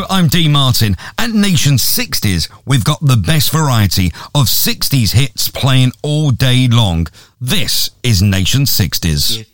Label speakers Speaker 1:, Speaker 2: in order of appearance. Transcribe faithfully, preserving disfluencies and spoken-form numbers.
Speaker 1: I'm D Martin. At Nation sixties, we've got the best variety of sixties hits playing all day long. This is Nation sixties.